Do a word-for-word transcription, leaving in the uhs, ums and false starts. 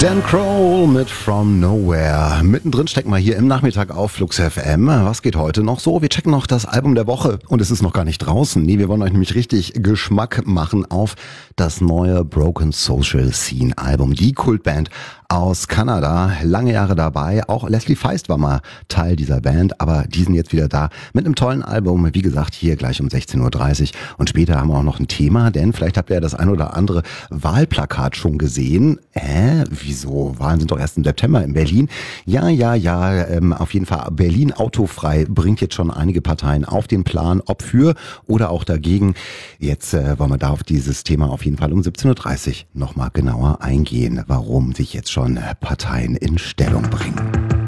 Dan Kroll mit From Nowhere. Mittendrin stecken wir hier im Nachmittag auf Flux F M. Was geht heute noch so? Wir checken noch das Album der Woche und es ist noch gar nicht draußen. Nee, wir wollen euch nämlich richtig Geschmack machen auf das neue Broken Social Scene Album. Die Kultband aus Kanada, lange Jahre dabei. Auch Leslie Feist war mal Teil dieser Band, aber die sind jetzt wieder da mit einem tollen Album. Wie gesagt, hier gleich um sechzehn Uhr dreißig. Und später haben wir auch noch ein Thema, denn vielleicht habt ihr ja das ein oder andere Wahlplakat schon gesehen. Hä? Wieso? Wahlen sind doch erst im September in Berlin. Ja, ja, ja, ähm, auf jeden Fall. Berlin autofrei bringt jetzt schon einige Parteien auf den Plan, ob für oder auch dagegen. Jetzt äh, wollen wir da auf dieses Thema auf jeden Fall um siebzehn Uhr dreißig nochmal genauer eingehen, warum sich jetzt schon Parteien in Stellung bringen.